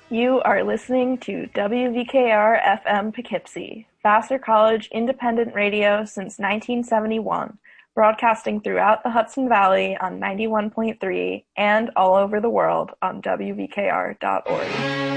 You are listening to WVKR FM Poughkeepsie, Vassar College independent radio since 1971, broadcasting throughout the Hudson Valley on 91.3 and all over the world on WVKR.org.